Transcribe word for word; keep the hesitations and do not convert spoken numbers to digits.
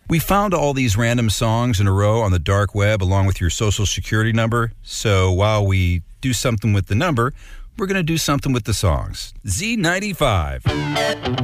We found all these random songs in a row on the dark web along with your social security number. So while we do something with the number, we're going to do something with the songs. Z ninety-five.